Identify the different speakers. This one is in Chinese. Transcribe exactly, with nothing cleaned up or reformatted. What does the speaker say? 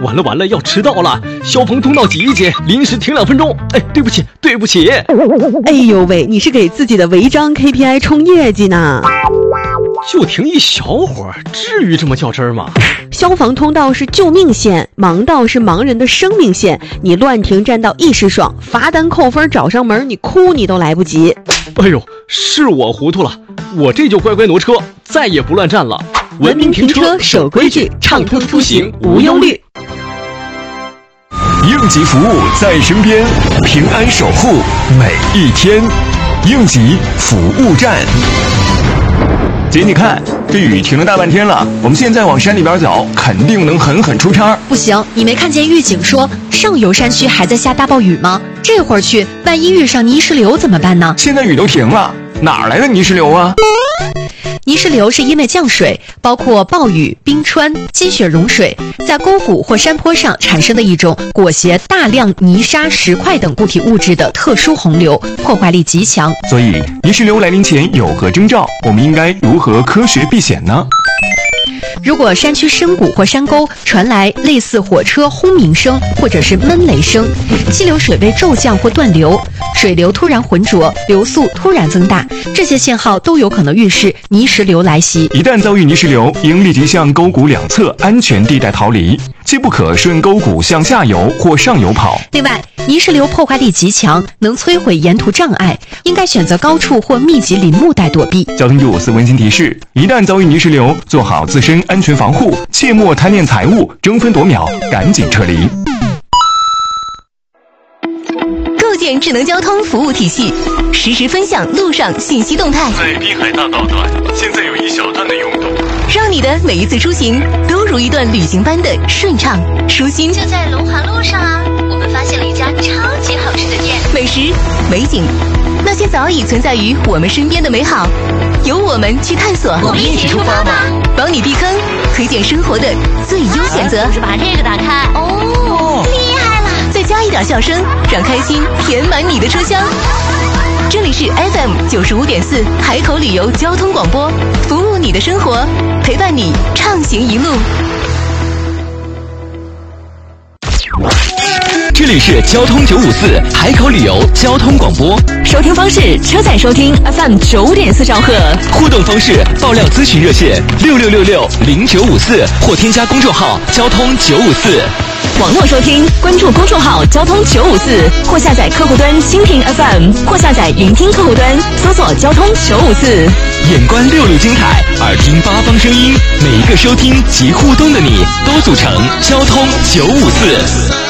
Speaker 1: 完了完了，要迟到了！消防通道挤一挤，临时停两分钟。哎，对不起，对不起。
Speaker 2: 哎呦喂，你是给自己的违章 K P I 冲业绩呢？
Speaker 1: 就停一小会儿，至于这么较真儿吗？
Speaker 2: 消防通道是救命线，盲道是盲人的生命线。你乱停占道一时爽，罚单扣分找上门，你哭你都来不及。
Speaker 1: 哎呦，是我糊涂了，我这就乖乖挪车，再也不乱站了。
Speaker 2: 文明停车，守规矩，畅通出行无忧虑。
Speaker 3: 应急服务在身边，平安守护每一天。应急服务站。姐，你看这雨停了大半天了，我们现在往山里边走，肯定能狠狠出差。
Speaker 4: 不行，你没看见预警说上游山区还在下大暴雨吗？这会儿去，万一遇上泥石流怎么办呢？
Speaker 3: 现在雨都停了，哪来的泥石流啊？
Speaker 4: 泥石流是因为降水，包括暴雨、冰川、积雪融水，在沟谷或山坡上产生的一种裹挟大量泥沙、石块等固体物质的特殊洪流，破坏力极强。
Speaker 3: 所以，泥石流来临前有何征兆？我们应该如何科学避险呢？
Speaker 4: 如果山区深谷或山沟传来类似火车轰鸣声或者是闷雷声，激流水位骤降或断流，水流突然浑浊，流速突然增大，这些信号都有可能预示泥石流来袭。
Speaker 3: 一旦遭遇泥石流，应立即向沟谷两侧安全地带逃离，切不可顺沟谷向下游或上游跑。
Speaker 4: 另外，泥石流破坏力极强，能摧毁沿途障碍，应该选择高处或密集林木带躲避。
Speaker 3: 交通九五四温馨提示：一旦遭遇泥石流，做好自身安全防护，切莫贪念财物，争分夺秒，赶紧撤离。
Speaker 5: 构建智能交通服务体系，实时分享路上信息动态。
Speaker 6: 在滨海大道段，现在有一小段的拥堵，
Speaker 5: 让你的每一次出行都如一段旅行般的顺畅舒心。
Speaker 7: 就在龙华路上啊，我们发现了一家超级好吃的店，
Speaker 5: 美食、美景，那些早已存在于我们身边的美好，由我们去探索。
Speaker 7: 我们一起出发吧，
Speaker 5: 帮你避坑，推荐生活的最优选择。
Speaker 7: 就是把这个打开，哦，厉害了！
Speaker 5: 再加一点笑声，让开心填满你的车厢。这里是 F M 九十五点四海口旅游交通广播，服务你的生活，陪伴你畅行一路。
Speaker 8: 这里是交通九五四海口旅游交通广播，
Speaker 5: 收听方式：车载收听 F M 九五点四兆赫，
Speaker 8: 互动方式：爆料咨询热线六六六六零九五四，或添加公众号交通九五四。
Speaker 5: 网络收听，关注公众号交通九五四，或下载客户端蜻蜓 F M， 或下载云听客户端，搜索交通九五四。
Speaker 8: 眼观六路精彩，耳听八方声音，每一个收听及互动的你，都组成交通九五四。